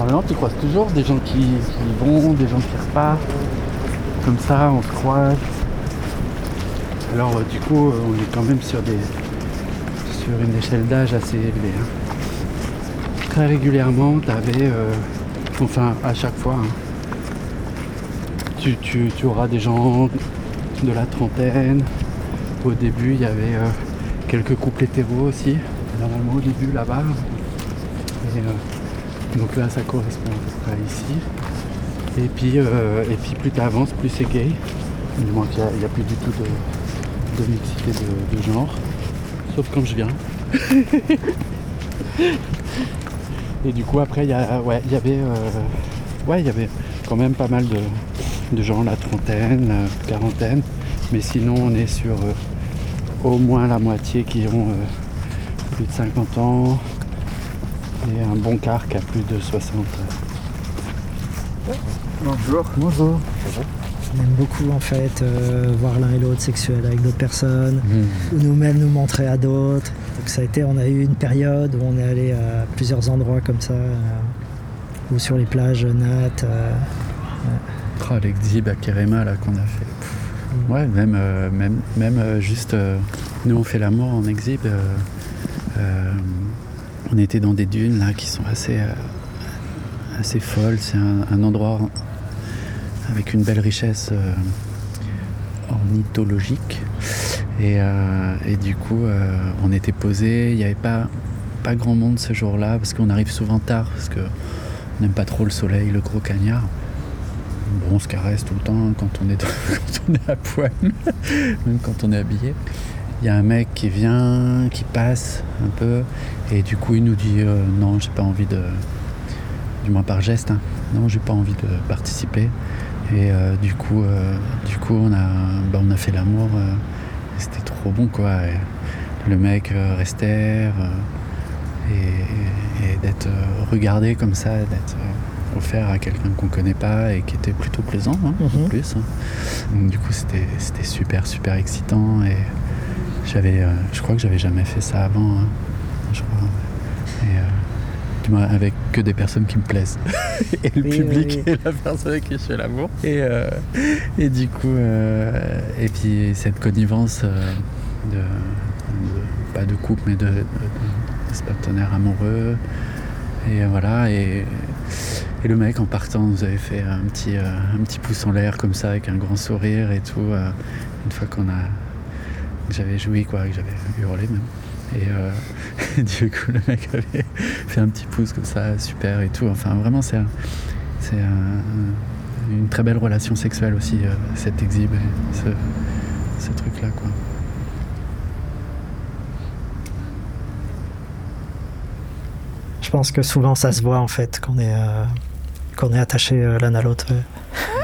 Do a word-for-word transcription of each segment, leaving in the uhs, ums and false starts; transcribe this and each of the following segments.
Normalement, tu croises toujours des gens qui, qui vont, des gens qui repartent. Comme ça, on se croise. Alors, euh, du coup, euh, on est quand même sur des sur une échelle d'âge assez élevée. Hein. Très régulièrement, tu avais, euh, enfin, à chaque fois, hein, tu, tu, tu auras des gens de la trentaine. Au début, il y avait euh, quelques couples hétéros aussi. Normalement, au début, là-bas. Et, euh, donc là, ça correspond à ici. Et puis, euh, et puis plus tu avances, plus c'est gay. Du moins qu'il n'y a, a plus du tout de, de mixité de, de genre. Sauf quand je viens. Et du coup, après, il y, a, ouais, y avait euh, ouais, il y avait quand même pas mal de, de gens, la trentaine, la quarantaine. Mais sinon, on est sur euh, au moins la moitié qui ont euh, plus de cinquante ans. Et un bon quart qui a plus de soixante. Bonjour. Bonjour. On aime beaucoup en fait euh, voir l'un et l'autre sexuel avec d'autres personnes, Mmh. ou nous-mêmes nous montrer à d'autres. Donc ça a été, on a eu une période où on est allé à plusieurs endroits comme ça, euh, ou sur les plages Nat. Euh, Oh, l'exhib à Kerema là qu'on a fait. Pff. Ouais, même, euh, même, même euh, juste, euh, nous on fait l'amour en exhib. Euh, euh, on était dans des dunes là qui sont assez, euh, assez folles. C'est un, un endroit avec une belle richesse euh, ornithologique. Et, euh, et du coup, euh, on était posés. Il n'y avait pas, pas grand monde ce jour-là parce qu'on arrive souvent tard parce qu'on n'aime pas trop le soleil, le gros cagnard. Bon, on se caresse tout le temps quand on est, dans, quand on est à poil, même quand on est habillé. Il y a un mec qui vient, qui passe un peu, et du coup il nous dit euh, non, j'ai pas envie de, du moins par geste, hein, non, j'ai pas envie de participer. Et euh, du coup, euh, du coup on a, bah, on a fait l'amour. Euh, et c'était trop bon quoi. Et le mec euh, restait euh, et, et d'être euh, regardé comme ça, d'être euh, offert à quelqu'un qu'on connaît pas et qui était plutôt plaisant hein, Mhm. en plus. Hein. Donc, du coup c'était, c'était super super excitant et j'avais, euh, je crois que j'avais jamais fait ça avant. Hein, je crois. Et, euh, du moins avec que des personnes qui me plaisent et le Oui, public oui, oui. et la personne avec qui je fais l'amour et, euh, et du coup euh, et puis cette connivence euh, de, de- pas de couple mais de, de, de, de partenaires amoureux et euh, voilà et, et le mec en partant nous avait fait un petit, euh, un petit pouce en l'air comme ça avec un grand sourire et tout euh, une fois qu'on a que j'avais joui quoi, que j'avais hurlé même. Et euh, du coup, le mec avait fait un petit pouce comme ça, super et tout. Enfin, vraiment, c'est, un, c'est un, une très belle relation sexuelle aussi, euh, cette exhib, et ce, ce truc-là, quoi. Je pense que souvent ça se voit en fait qu'on est, euh, qu'on est attachés euh, l'un à l'autre. Ouais.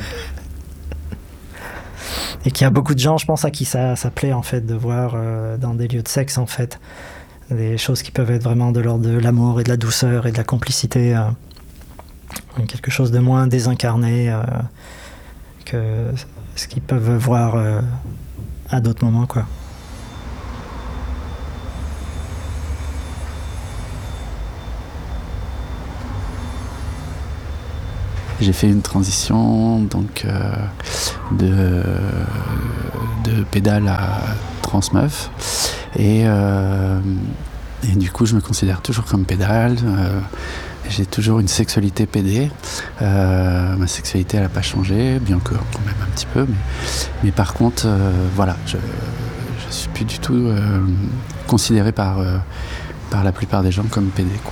Et qu'il y a beaucoup de gens, je pense, à qui ça, ça plaît en fait de voir euh, dans des lieux de sexe en fait des choses qui peuvent être vraiment de l'ordre de l'amour et de la douceur et de la complicité, euh, quelque chose de moins désincarné euh, que ce qu'ils peuvent voir euh, à d'autres moments quoi. J'ai fait une transition donc euh, de, de pédale à transmeuf et, euh, et du coup je me considère toujours comme pédale. Euh, j'ai toujours une sexualité pédée. Euh, ma sexualité elle n'a pas changé, bien que quand même un petit peu, mais, mais par contre euh, voilà, je je suis plus du tout euh, considéré par, euh, par la plupart des gens comme pédé quoi.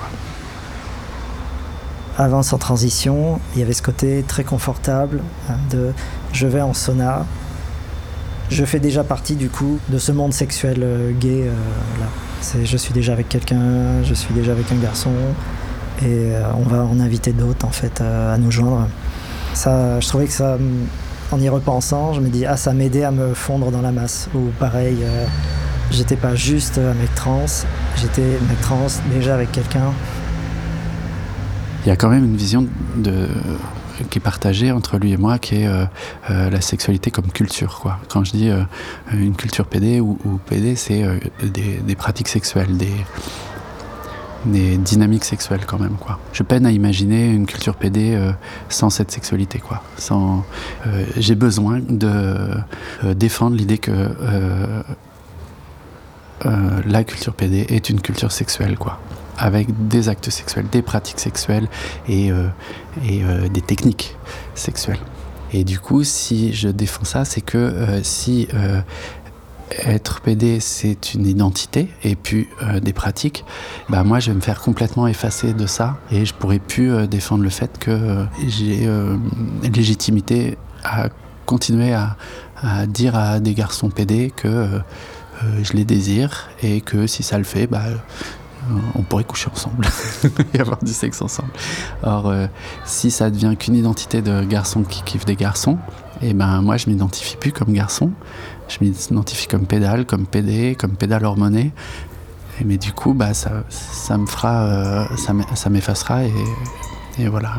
Avant sans transition, il y avait ce côté très confortable hein, de je vais en sauna, je fais déjà partie du coup de ce monde sexuel euh, gay euh, là. C'est, je suis déjà avec quelqu'un, je suis déjà avec un garçon et euh, on va en inviter d'autres en fait euh, à nous joindre. Ça, je trouvais que ça, en y repensant, je me dis ah ça m'aidait à me fondre dans la masse. Ou pareil, euh, j'étais pas juste un mec trans, j'étais mec trans déjà avec quelqu'un. Il y a quand même une vision de, qui est partagée entre lui et moi, qui est euh, euh, la sexualité comme culture, quoi. Quand je dis euh, une culture pédé ou, ou pédé, c'est euh, des, des pratiques sexuelles, des, des dynamiques sexuelles quand même, quoi. Je peine à imaginer une culture P D euh, sans cette sexualité, quoi. Sans, euh, j'ai besoin de euh, défendre l'idée que euh, euh, la culture P D est une culture sexuelle, quoi, avec des actes sexuels, des pratiques sexuelles et, euh, et euh, des techniques sexuelles. Et du coup, si je défends ça, c'est que euh, si euh, être P D, c'est une identité et puis euh, des pratiques, bah moi je vais me faire complètement effacer de ça et je pourrais plus euh, défendre le fait que euh, j'ai euh, légitimité à continuer à, à dire à des garçons P D que euh, je les désire et que si ça le fait, bah, on pourrait coucher ensemble et avoir du sexe ensemble. Or, euh, si ça devient qu'une identité de garçon qui kiffe des garçons, et ben moi je m'identifie plus comme garçon, je m'identifie comme pédale, comme P D, comme pédale hormonée. Et mais du coup, bah ça, ça me fera, euh, ça, ça m'effacera et, et voilà.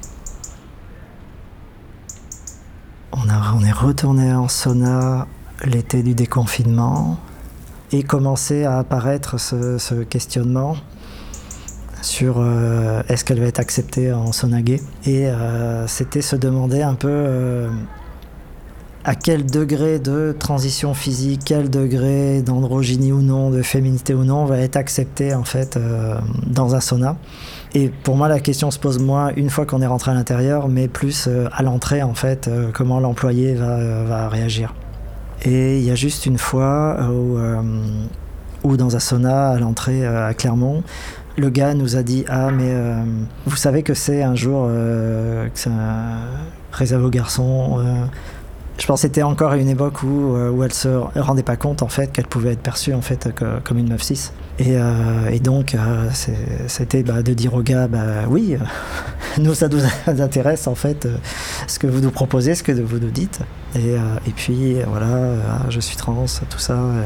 On, a, on est retourné en sauna l'été du déconfinement. Et commençait à apparaître ce, ce questionnement sur euh, est-ce qu'elle va être acceptée en sauna gay. Et euh, c'était se demander un peu euh, à quel degré de transition physique, quel degré d'androgynie ou non, de féminité ou non, va être accepté en fait euh, dans un sauna. Et pour moi, la question se pose moins une fois qu'on est rentré à l'intérieur, mais plus euh, à l'entrée en fait, euh, comment l'employé va, va réagir. Et il y a juste une fois où, euh, où dans un sauna à l'entrée euh, à Clermont, le gars nous a dit « Ah, mais euh, vous savez que c'est un jour euh, que c'est un réservé aux garçons euh. ?» Je pense que c'était encore à une époque où, euh, où elle se rendait pas compte en fait, qu'elle pouvait être perçue en fait, que, comme une meuf cis. Et, euh, et donc, euh, c'est, c'était bah, de dire au gars bah, « Oui, euh, nous ça nous intéresse en fait, euh, ce que vous nous proposez, ce que vous nous dites. » Et, euh, et puis voilà, euh, je suis trans, tout ça. Euh.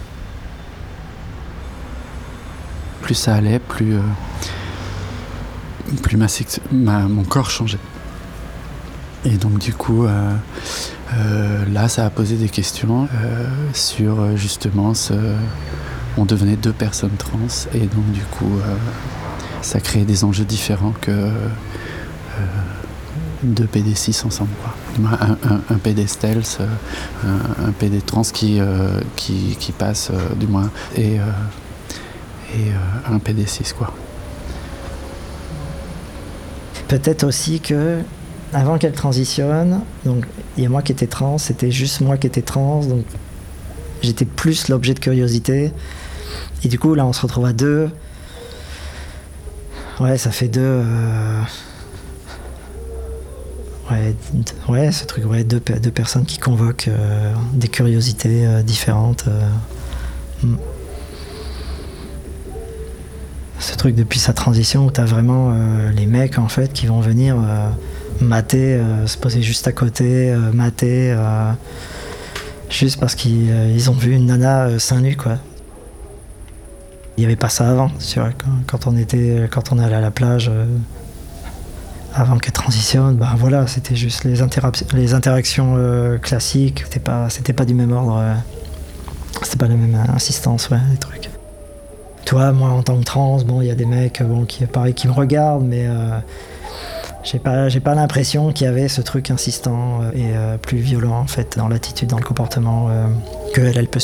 Plus ça allait, plus, euh, plus ma sexu- ma, mon corps changeait. Et donc du coup, euh, euh, là, ça a posé des questions euh, sur justement ce... On devenait deux personnes trans et donc du coup, euh, ça créait des enjeux différents que euh, deux P D cis ensemble, quoi. Un, un, un P D stealth, un, un P D trans qui, euh, qui, qui passe, euh, du moins, et, euh, et euh, un P D cis, quoi. Peut-être aussi que avant qu'elle transitionne, donc il y a moi qui étais trans, c'était juste moi qui étais trans, donc j'étais plus l'objet de curiosité. Et du coup, là, on se retrouve à deux. Ouais, ça fait deux. Euh... Ouais, d- ouais, ce truc, ouais, deux, deux personnes qui convoquent euh, des curiosités euh, différentes. Euh... Mm. Ce truc depuis sa transition où t'as vraiment euh, les mecs en fait qui vont venir euh, mater, euh, se poser juste à côté, euh, mater, euh, juste parce qu'ils euh, ils ont vu une nana euh, seins nus, quoi. Il n'y avait pas ça avant, tu vois, quand, quand on était, quand on allait à la plage, euh, avant qu'elle transitionne, ben voilà, c'était juste les, intera- les interactions euh, classiques, c'était pas, c'était pas du même ordre, euh, c'était pas la même insistance, ouais, des trucs. Toi, moi, en tant que trans, bon, il y a des mecs, bon, qui, pareil, qui me regardent, mais euh, j'ai pas, j'ai pas l'impression qu'il y avait ce truc insistant euh, et euh, plus violent, en fait, dans l'attitude, dans le comportement euh, que elle, elle peut